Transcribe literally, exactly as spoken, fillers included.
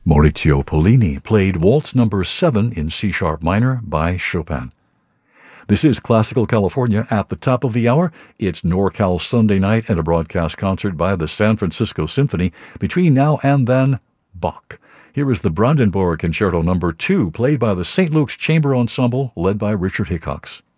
Maurizio Pollini played Waltz Number seven in C-sharp minor by Chopin. This is Classical California at the top of the hour. It's NorCal Sunday night and a broadcast concert by the San Francisco Symphony. Between now and then, Bach. Here is the Brandenburg Concerto Number two, played by the Saint Luke's Chamber Ensemble, led by Richard Hickox.